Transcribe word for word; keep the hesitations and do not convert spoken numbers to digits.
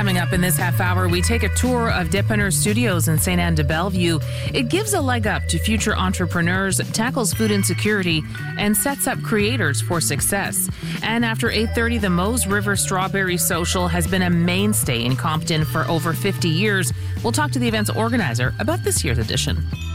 Coming up in this half hour, we take a tour of Dépanneur Studios in Sainte Anne de Bellevue. It gives a leg up to future entrepreneurs, tackles food insecurity, and sets up creators for success. And after eight thirty, the Mose River Strawberry Social has been a mainstay in Compton for over fifty years. We'll talk to the event's organizer about this year's edition.